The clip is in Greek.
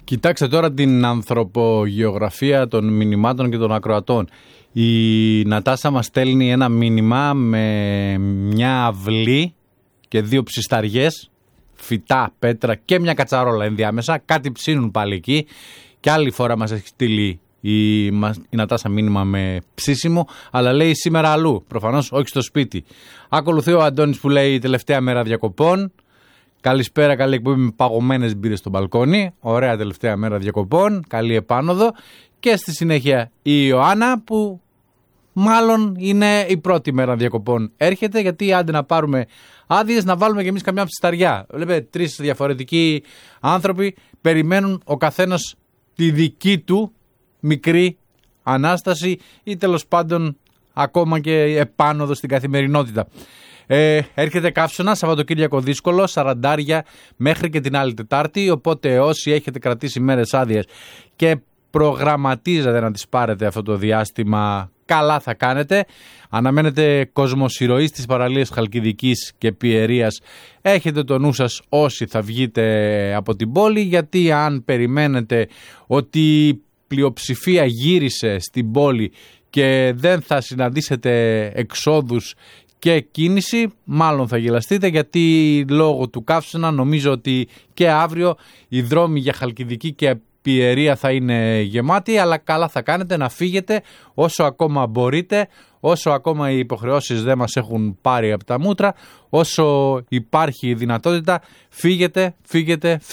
Κοιτάξτε τώρα την ανθρωπογεωγραφία των μηνυμάτων και των ακροατών. Η Νατάσα μας στέλνει ένα μήνυμα με μια αυλή και 2 ψισταριές, φυτά, πέτρα και μια κατσαρόλα ενδιάμεσα. Κάτι ψήνουν πάλι εκεί. Και άλλη φορά μας έχει στείλει η Νατάσα μήνυμα με ψήσιμο, αλλά λέει σήμερα αλλού. Προφανώς όχι στο σπίτι. Ακολουθεί ο Αντώνης που λέει τελευταία μέρα διακοπών. Καλησπέρα, καλή εκπομπή με παγωμένες μπύρες στο μπαλκόνι. Ωραία τελευταία μέρα διακοπών. Καλή επάνωδο. Και στη συνέχεια η Ιωάννα που μάλλον είναι η πρώτη μέρα διακοπών. Έρχεται γιατί άντε να πάρουμε άδειες να βάλουμε και εμείς καμιά ψισταριά. Βλέπετε 3 διαφορετικοί άνθρωποι περιμένουν ο καθένας τη δική του μικρή ανάσταση ή τέλος πάντων ακόμα και επάνωδο στην καθημερινότητα. Έρχεται καύσωνα, Σαββατοκύριακο δύσκολο, 40 μέχρι και την άλλη Τετάρτη, οπότε όσοι έχετε κρατήσει μέρες άδειες και προγραμματίζετε να τις πάρετε αυτό το διάστημα, καλά θα κάνετε. Αναμένετε κοσμοσυρωή στις παραλίες Χαλκιδικής και Πιερίας. Έχετε το νου σας όσοι θα βγείτε από την πόλη, γιατί αν περιμένετε ότι η πλειοψηφία γύρισε στην πόλη και δεν θα συναντήσετε εξόδους και κίνηση, μάλλον θα γελαστείτε, γιατί λόγω του καύσωνα νομίζω ότι και αύριο οι δρόμοι για Χαλκιδική και Πιερία θα είναι γεμάτοι, αλλά καλά θα κάνετε να φύγετε όσο ακόμα μπορείτε, όσο ακόμα οι υποχρεώσεις δεν μας έχουν πάρει από τα μούτρα, όσο υπάρχει η δυνατότητα, φύγετε